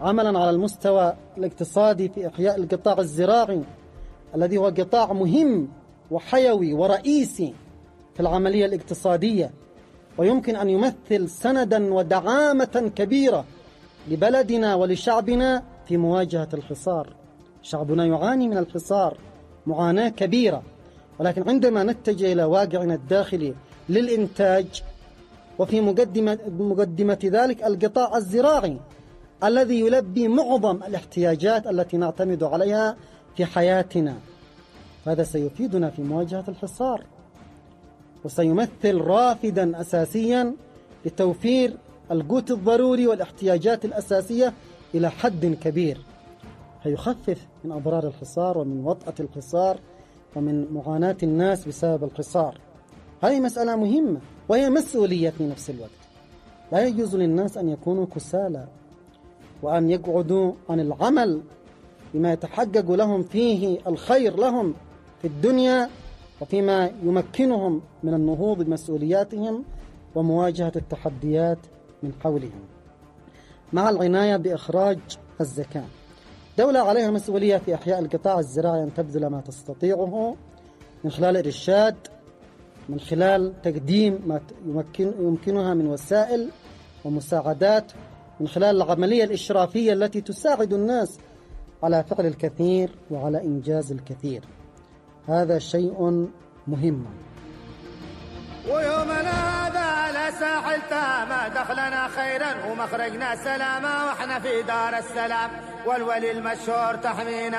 عملا على المستوى الاقتصادي في إحياء القطاع الزراعي الذي هو قطاع مهم وحيوي ورئيسي في العملية الاقتصادية، ويمكن أن يمثل سندا ودعامة كبيرة لبلدنا ولشعبنا في مواجهة الحصار. شعبنا يعاني من الحصار معاناة كبيرة، ولكن عندما نتجه إلى واقعنا الداخلي للإنتاج، وفي مقدمة ذلك القطاع الزراعي الذي يلبي معظم الاحتياجات التي نعتمد عليها في حياتنا، هذا سيفيدنا في مواجهة الحصار، وسيمثل رافدا أساسيا لتوفير القوت الضروري والاحتياجات الأساسية إلى حد كبير، فيخفف من أضرار الحصار ومن وطأة الحصار ومن معاناة الناس بسبب الحصار. هذه مسألة مهمة وهي مسؤولية في نفس الوقت. لا يجوز للناس أن يكونوا كسالى وأن يقعدوا عن العمل بما يتحقق لهم فيه الخير لهم في الدنيا وفيما يمكنهم من النهوض بمسؤولياتهم ومواجهة التحديات من حولهم. مع العناية بإخراج الزكاة، دولة عليها مسؤولية في إحياء القطاع الزراعي أن تبذل ما تستطيعه من خلال الإرشاد، من خلال تقديم ما يمكنها من وسائل ومساعدات، من خلال العملية الإشرافية التي تساعد الناس على فعل الكثير وعلى إنجاز الكثير. هذا شيء مهم. ويومنا هذا على ساحل تامة، دخلنا خيرا ومخرجنا سلامة، واحنا في دار السلام والولي المشهور تحمينا.